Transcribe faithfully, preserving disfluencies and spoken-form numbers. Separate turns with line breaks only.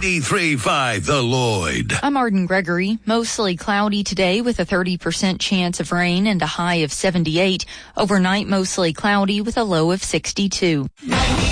eighty-three point five The Lloyd.
I'm Arden Gregory. Mostly cloudy today with a thirty percent chance of rain and a high of seventy-eight. Overnight, mostly cloudy with a low of sixty-two.